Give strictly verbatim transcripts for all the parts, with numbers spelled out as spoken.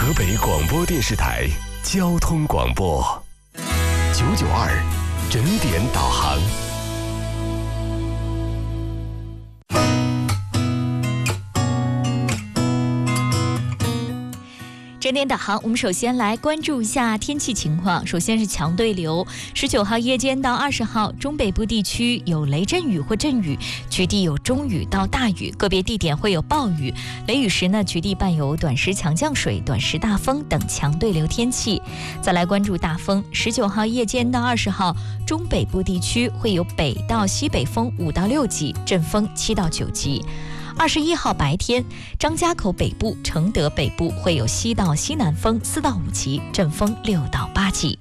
河北广播电视台交通广播九九二整点导航。 整点导航，我们首先来关注一下天气情况。首先是强对流，十九号夜间到二十号，中北部地区有雷阵雨或阵雨，局地有中雨到大雨，个别地点会有暴雨。雷雨时呢，局地伴有短时强降水、短时大风等强对流天气。再来关注大风，十九号夜间到二十号，中北部地区会有北到西北风五到六级，阵风七到九级。二十一号白天，张家口北部、承德北部会有西到西南风四到五级，阵风六到八级。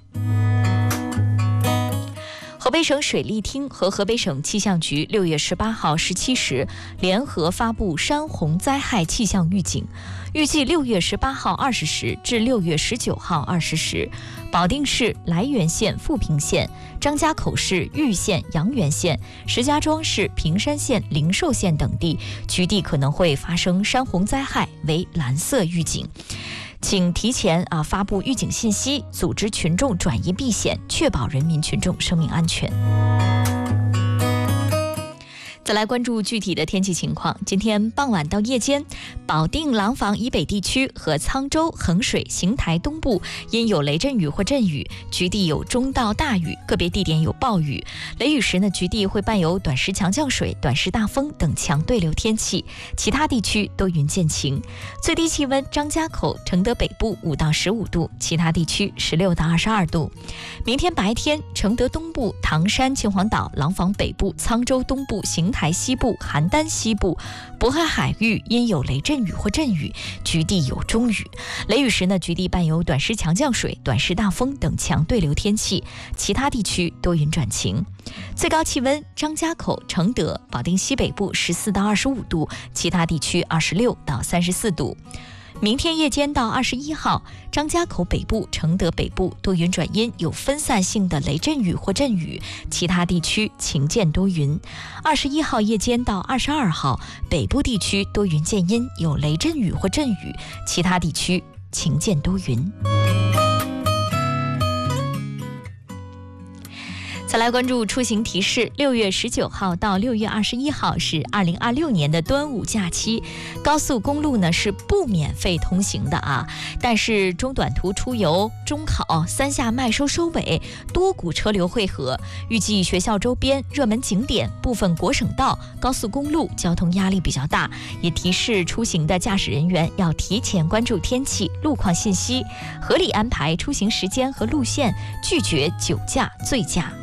河北省水利厅和河北省气象局六月十八号十七时联合发布山洪灾害气象预警，预计六月十八号二十时至六月十九号二十时，保定市涞源县富平县、张家口市玉县阳源县、石家庄市平山县灵寿县等地局地可能会发生山洪灾害，为蓝色预警。请提前啊发布预警信息，组织群众转移避险，确保人民群众生命安全。再来关注具体的天气情况。今天傍晚到夜间，保定廊坊以北地区和沧州、衡水、邢台东部因有雷阵雨或阵雨，局地有中到大雨，个别地点有暴雨。雷雨时呢，局地会伴有短时强降水、短时大风等强对流天气，其他地区多云见晴。最低气温，张家口、承德北部五到十五度，其他地区十六到二十二度。明天白天，承德东部、唐山、秦皇岛、廊坊北部、沧州东部、邢台西部、邯郸西部、渤海海域因有雷阵雨或阵雨，局地有中雨。雷雨时呢，局地伴有短时强降水、短时大风等强对流天气，其他地区多云转晴。最高气温，张家口、承德、保定西北部十四到二十五度，其他地区二十六到三十四度。明天夜间到二十一号，张家口北部、承德北部多云转阴，有分散性的雷阵雨或阵雨，其他地区晴间多云。二十一号夜间到二十二号，北部地区多云见阴，有雷阵雨或阵雨，其他地区晴间多云。再来关注出行提示，六月十九号到六月二十一号是二零二六年的端午假期，高速公路呢是不免费通行的啊，但是中短途出游、中考、三下麦收收尾多股车流汇合，预计学校周边、热门景点、部分国省道、高速公路交通压力比较大，也提示出行的驾驶人员要提前关注天气、路况信息，合理安排出行时间和路线，拒绝酒驾、醉驾。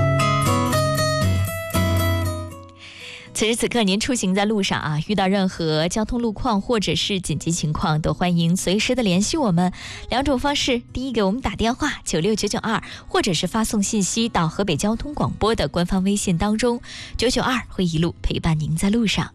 此时此刻您出行在路上啊，遇到任何交通路况或者是紧急情况，都欢迎随时的联系我们。两种方式，第一给我们打电话九六九九二，或者是发送信息到河北交通广播的官方微信当中，九九二会一路陪伴您在路上。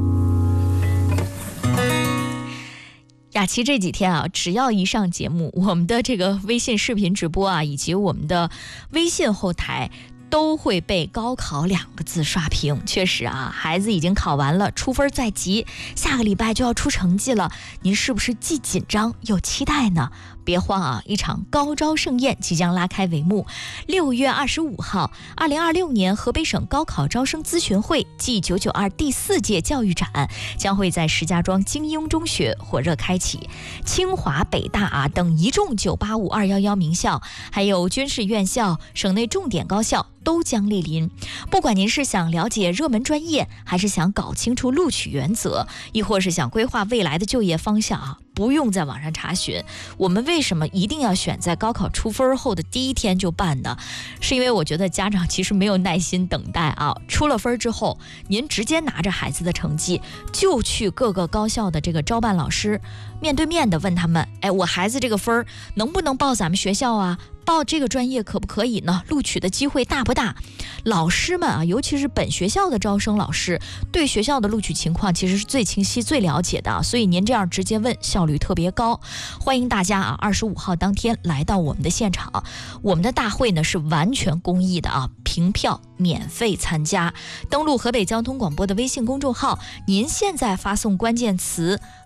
雅琪这几天啊，只要一上节目，我们的这个微信视频直播啊，以及我们的微信后台都会被高考两个字刷屏。确实啊，孩子已经考完了，出分在即，下个礼拜就要出成绩了，您是不是既紧张又期待呢？别慌啊，一场高招盛宴即将拉开帷幕。六月二十五号，二零二六年河北省高考招生咨询会暨九九二第四届教育展将会在石家庄精英中学火热开启。清华、北大啊等一众九八五、二一一名校，还有军事院校、省内重点高校都将莅临。不管您是想了解热门专业，还是想搞清楚录取原则，亦或是想规划未来的就业方向啊，不用在网上查询。我们为什么一定要选在高考出分后的第一天就办呢？是因为我觉得家长其实没有耐心等待啊，出了分之后，您直接拿着孩子的成绩就去各个高校的这个招办老师，面对面的问他们，哎，我孩子这个分能不能报咱们学校啊？报这个专业可不可以呢？录取的机会大不大？老师们啊，尤其是本学校的招生老师，对学校的录取情况其实是最清晰、最了解的啊，所以您这样直接问，效率特别高。欢迎大家啊，二十五号当天来到我们的现场，我们的大会呢是完全公益的啊，凭票免费参加。登录河北交通广播的微信公众号，您现在发送关键词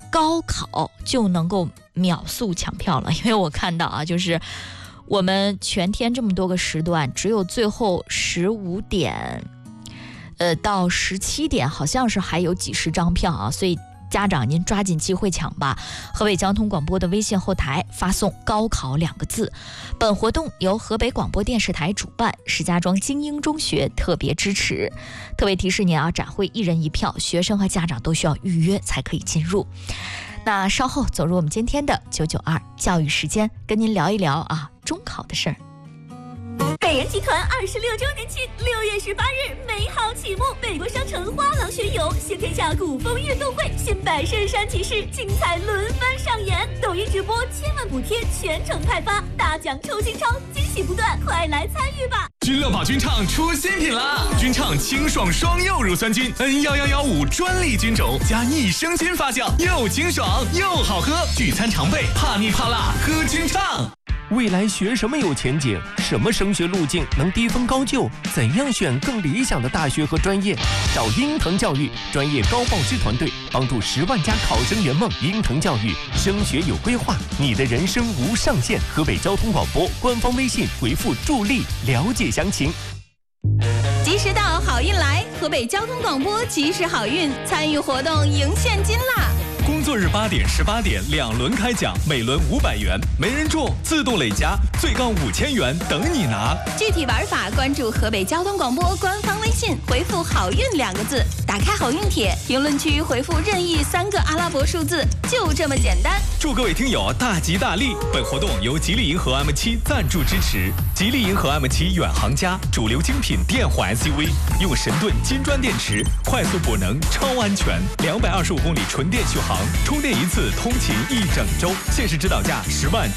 高考就能够秒速抢票了，因为我看到啊，就是我们全天这么多个时段，只有最后十五点，呃到十七点，好像是还有几十张票啊，所以家长您抓紧机会抢吧。河北交通广播的微信后台发送高考两个字。本活动由河北广播电视台主办，石家庄精英中学特别支持。特别提示您啊，展会一人一票，学生和家长都需要预约才可以进入。那稍后走入我们今天的九九二教育时间，跟您聊一聊啊中考的事儿。 北人集团二十六周年庆，六月十八日美好启幕，美国商城花廊学游，谢天下古风运动会，新百胜山骑士精彩轮番上演，抖音直播千万补贴全程派发，大奖抽新钞，惊喜不断，快来参与吧！ 君乐宝菌畅出新品啦！菌畅清爽双柚乳酸菌 N 一一一五专利菌种加益生菌发酵，又清爽又好喝，聚餐常备，怕腻怕辣喝菌畅。 未来学什么有前景？什么升学路径能低分高就？怎样选更理想的大学和专业？找英腾教育专业高报师团队，帮助十万家考生圆梦。英腾教育升学有规划，你的人生无上限。河北交通广播官方微信回复助力了解详情。 及时到，好运来！河北交通广播及时好运，参与活动赢现金啦！ 工作日八点、十八点两轮开奖，每轮五百元，没人中自动累加，最高五千元等你拿。 具体玩法关注河北交通广播官方微信，回复“好运”两个字，打开好运帖，评论区回复任意三个阿拉伯数字，就这么简单。 祝各位听友大吉大利！本活动由吉利银河 M 七 赞助支持。吉利银河 M 七 远航家，主流精品电混 S U V， 用神盾金砖电池，快速补能，超安全，两百二十五公里纯电续航。充电一次通勤一整周，限时指导价十万